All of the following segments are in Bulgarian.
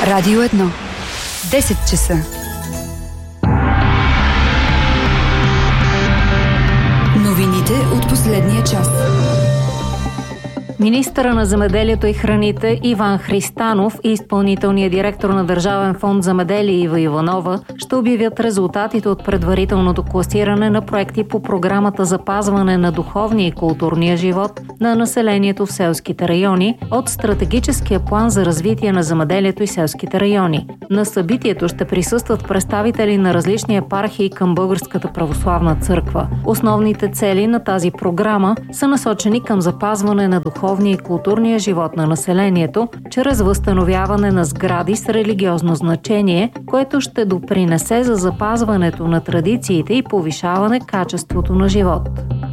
Радио 1. 10 часа. Новините от последния час. Министъра на земеделието и храните Иван Христанов и изпълнителният директор на Държавен фонд Земеделие Ива Иванова ще обявят резултатите от предварителното класиране на проекти по програмата Запазване на духовния и културния живот на населението в селските райони от Стратегическия план за развитие на земеделието и селските райони. На събитието ще присъстват представители на различни епархии към Българската православна църква. Основните цели на тази програма са насочени към запазване на духовния и културния живот на населението, чрез възстановяване на сгради с религиозно значение, което ще допринесе за запазването на традициите и повишаване качеството на живот.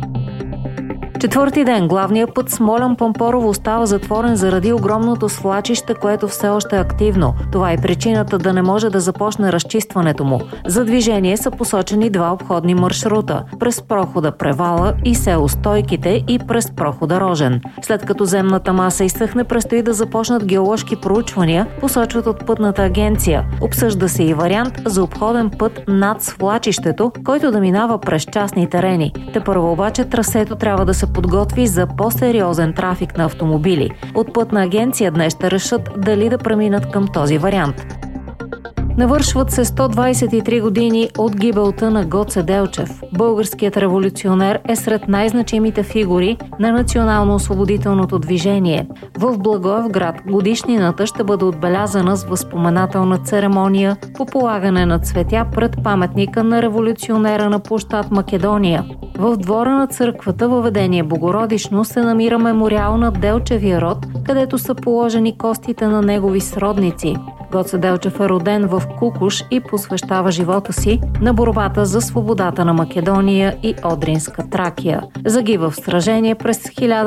Четвърти ден главният път Смолян-Пампорово остава затворен заради огромното свлачище, което все още е активно. Това е причината да не може да започне разчистването му. За движение са посочени два обходни маршрута – през прохода Превала и село Стойките и през прохода Рожен. След като земната маса изсъхне, предстои да започнат геоложки проучвания, посочват от Пътната агенция. Обсъжда се и вариант за обходен път над свлачището, който да минава през частни терени. Тепърва обаче трасето трябва да се подготви за по-сериозен трафик на автомобили. От Пътна агенция днес ще решат дали да преминат към този вариант. Навършват се 123 години от гибелта на Гоце Делчев. Българският революционер е сред най-значимите фигури на национално-освободителното движение. В Благоевград годишнината ще бъде отбелязана с възпоменателна церемония по полагане на цветя пред паметника на революционера на площад Македония. В двора на църквата Въведение Богородично се намира мемориал на Делчевия род, където са положени костите на негови сродници. Гоце Делчев е роден в Кукуш и посвещава живота си на борбата за свободата на Македония и Одринска Тракия. Загива в сражение през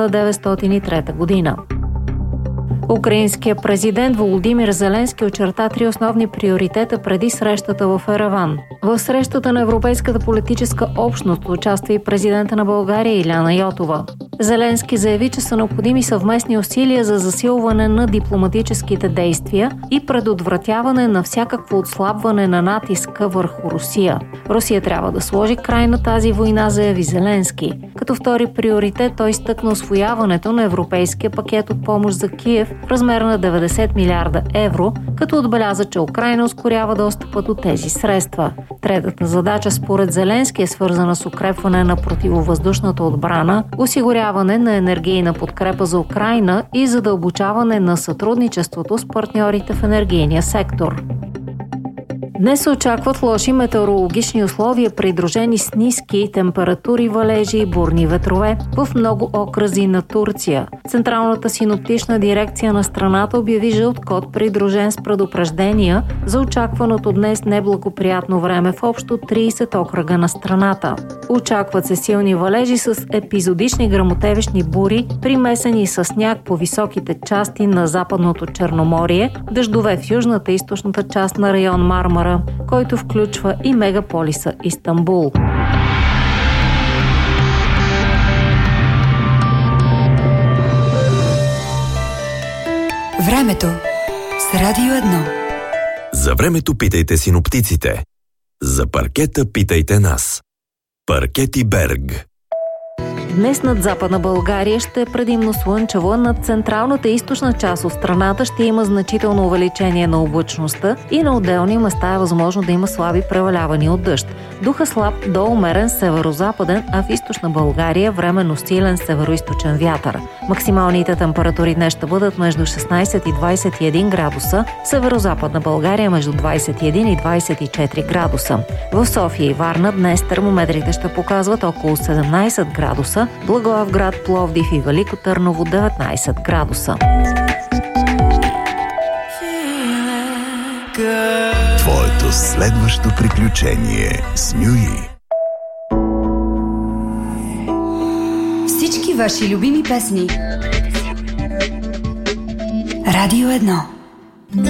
1903 година. Украинският президент Володимир Зеленски очерта 3 основни приоритета преди срещата в Ереван. В срещата на Европейската политическа общност участва и президента на България Иляна Йотова. Зеленски заяви, че са необходими съвместни усилия за засилване на дипломатическите действия и предотвратяване на всякакво отслабване на натиска върху Русия. Русия трябва да сложи край на тази война, заяви Зеленски. Като втори приоритет той изтъкна усвояването на европейския пакет от помощ за Киев в размер на 90 милиарда евро, като отбеляза, че Украйна ускорява достъпа до тези средства. Третата задача според Зеленски е свързана с укрепване на противовъздушната отбрана, осигуряване на енергийна подкрепа за Украйна и задълбочаване на сътрудничеството с партньорите в енергийния сектор. Днес се очакват лоши метеорологични условия, придружени с ниски температури, валежи и бурни ветрове в много окръзи на Турция. Централната синоптична дирекция на страната обяви жълт код, придружен с предупреждения за очакваното днес неблагоприятно време в общо 30 окръга на страната. Очакват се силни валежи с епизодични гръмотевични бури, примесени с сняг по високите части на Западното Черноморие, дъждове в южната и източната част на район Мармара, който включва и мегаполиса Истанбул. Времето с Радио 1. За времето питайте синоптиците. За паркета питайте нас. Паркети Берг. Днес над Западна България ще е предимно слънчево, над централната и източна част от страната ще има значително увеличение на облачността и на отделни места е възможно да има слаби превалявания от дъжд. Духа слаб до умерен северо-западен, а в източна България временно силен северо-източен вятър. Максималните температури днес ще бъдат между 16 и 21 градуса, в северо-западна България между 21 и 24 градуса. В София и Варна днес термометрите ще показват около 17 градуса, Благоевград, Пловдив и Велико Търново 19 градуса. Твоето следващо приключение с Нюи. Всички ваши любими песни. Радио 1.